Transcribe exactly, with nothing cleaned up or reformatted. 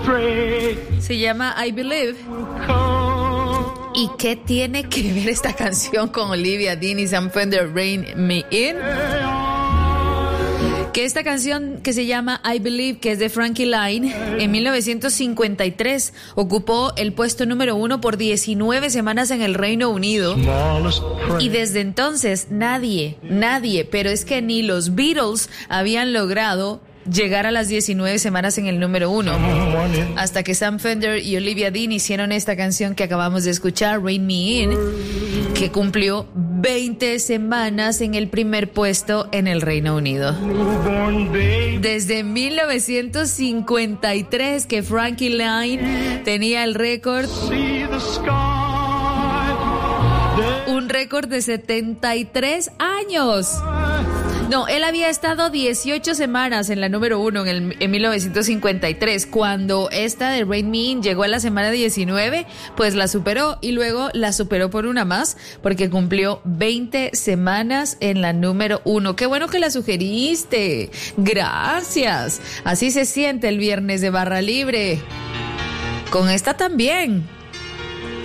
Se llama I Believe. ¿Y qué tiene que ver esta canción con Olivia Dean y Sam Fender, Rain Me In? Que esta canción que se llama I Believe, que es de Frankie Lyne, en mil novecientos cincuenta y tres ocupó el puesto número uno por diecinueve semanas en el Reino Unido. Y desde entonces nadie, nadie, pero es que ni los Beatles habían logrado llegar a las diecinueve semanas en el número uno, hasta que Sam Fender y Olivia Dean hicieron esta canción que acabamos de escuchar, Rain Me In, que cumplió veinte semanas en el primer puesto en el Reino Unido. Desde mil novecientos cincuenta y tres que Frankie Lyne tenía el récord, un récord de setenta y tres años. No, él había estado dieciocho semanas en la número uno en, el, en mil novecientos cincuenta y tres. Cuando esta de Rain Me In llegó a la semana diecinueve, pues la superó y luego la superó por una más porque cumplió veinte semanas en la número uno. Qué bueno que la sugeriste. Gracias. Así se siente el viernes de Barra Libre. Con esta también.